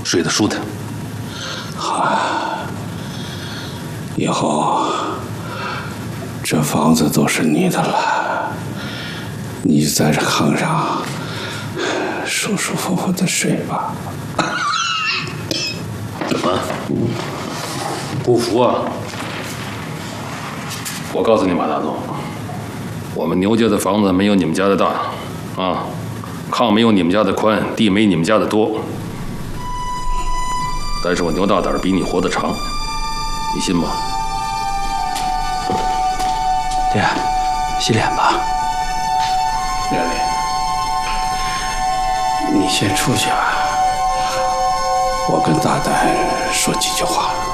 睡得舒坦。 好，以后这房子都是你的了，你在这炕上舒舒服服的睡吧。 不服啊！我告诉你，马大总，我们牛家的房子没有你们家的大，啊，炕没有你们家的宽，地没你们家的多。但是我牛大胆比你活得长，你信吗？ 爹，洗脸吧。 亮丽，你先出去吧，我跟大胆说几句话。